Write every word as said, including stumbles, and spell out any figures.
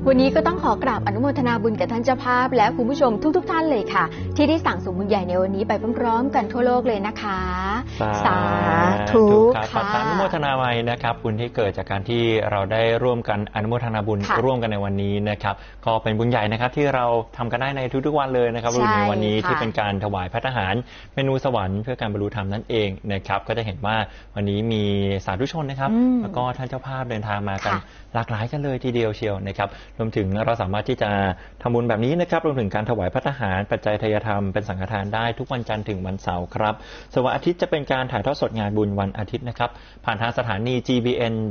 วันนี้ก็ต้องขอกราบอนุโมทนาบุญกับท่านเจ้าภาพและคุณผู้ชมทุกๆ ท่านเลยค่ะที่ได้สั่งสมบุญใหญ่ในวันนี้ไปพร้อมๆกันทั่วโลกเลยนะคะสาธุค่ะอนุโมทนาไว้นะครับบุญที่เกิดจากการที่เราได้ร่วมกันอนุโมทนาบุญร่วมกันในวันนี้นะครับก็เป็นบุญใหญ่นะครับที่เราทำกันได้ในทุกๆวันเลยนะครับบุญในวันนี้ที่เป็นการถวายภัตตาหารเมนูสวรรค์เพื่อการบรรลุธรรมนั่นเองนะครับก็จะเห็นว่าวันนี้มีสาธุชนนะครับแล้วก็ท่านเจ้าภาพเดินทางมากันหลากหลายกันเลยทีเดียวเชียวนะครับรวมถึงเราสามารถที่จะทำบุญแบบนี้นะครับรวมถึงการถวายภัตตาหารปัจจัยทายธรรมเป็นสังฆทานได้ทุกวันจันทร์ถึงวันเสาร์ครับส่วนวันอาทิตย์จะเป็นการถ่ายทอดสดงานบุญวันอาทิตย์นะครับผ่านทางสถานี จี บี เอ็น